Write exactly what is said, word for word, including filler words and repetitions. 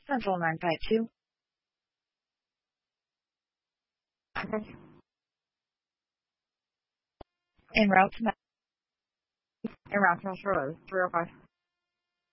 Central nine five two. Okay. En route to En route to Charlotte, three oh five.